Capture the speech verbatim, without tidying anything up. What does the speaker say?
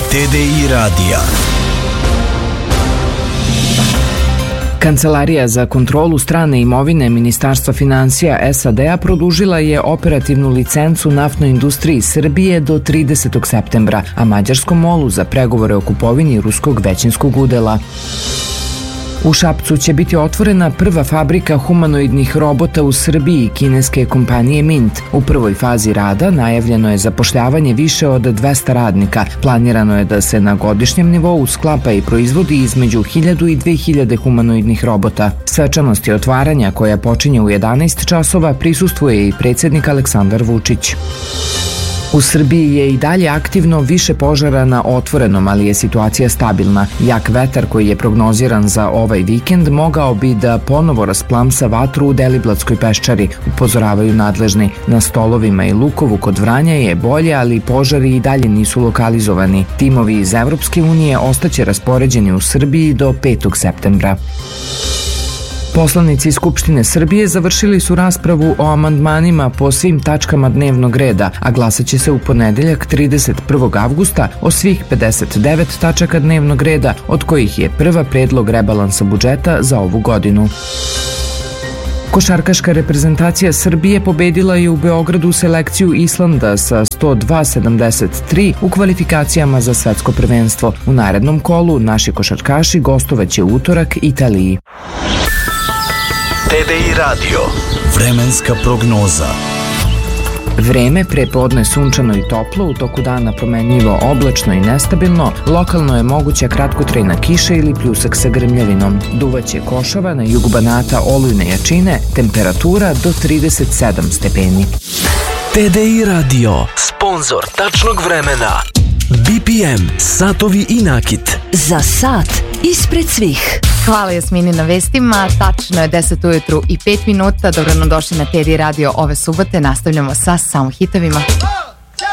T D I radija. Kancelarija za kontrolu strane imovine Ministarstva finansija S A D-a produžila je operativnu licencu naftnoj industriji Srbije do tridesetog septembra, a mađarskom molu za pregovore o kupovini ruskog većinskog udela. U Šapcu će biti otvorena prva fabrika humanoidnih robota u Srbiji kineske kompanije Mint. U prvoj fazi rada najavljeno je zapošljavanje više od dvesta radnika. Planirano je da se na godišnjem nivou sklapa i proizvodi između hiljadu i dve hiljade humanoidnih robota. Svečanosti otvaranja, koja počinje u jedanaest časova, prisustvuje i predsjednik Aleksandar Vučić. U Srbiji je i dalje aktivno više požara na otvorenom, ali je situacija stabilna. Jak vetar koji je prognoziran za ovaj vikend mogao bi da ponovo rasplamsa vatru u Deliblatskoj peščari, upozoravaju nadležni. Na Stolovima i Lukovu kod Vranja je bolje, ali požari i dalje nisu lokalizovani. Timovi iz Evropske unije ostaće raspoređeni u Srbiji do petog septembra. Poslanici Skupštine Srbije završili su raspravu o amandmanima po svim tačkama dnevnog reda, a glasat će se u ponedeljak trideset prvog avgusta o svih pedeset devet tačaka dnevnog reda, od kojih je prva predlog rebalansa budžeta za ovu godinu. Košarkaška reprezentacija Srbije pobedila je u Beogradu selekciju Islanda sa sto dva sedamdeset tri u kvalifikacijama za svetsko prvenstvo. U narednom kolu naši košarkaši gostovaće u utorak Italiji. T D I radio. Vremenska prognoza. Vreme prepodne sunčano i toplo, u toku dana promenljivo oblačno i nestabilno, lokalno je moguća kratkotrajna kiša ili pljusak sa grmljavinom. Duvaće košava, na jugu Banata olujne jačine, temperatura do trideset sedam stepeni. T D I radio. Sponzor tačnog vremena. B P M, satovi i nakit. Za sat ispred svih. Hvala Jasmini na vestima, tačno je deset ujutru i pet minuta. Dobro nam došli na T D I radio ove subote, nastavljamo sa samo hitovima.